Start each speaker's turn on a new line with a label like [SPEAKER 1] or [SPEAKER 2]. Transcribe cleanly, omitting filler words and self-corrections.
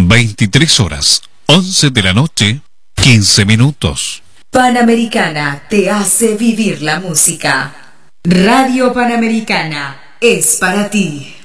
[SPEAKER 1] 23 horas, 11 de la noche, 15 minutos.
[SPEAKER 2] Panamericana te hace vivir la música. Radio Panamericana es para ti.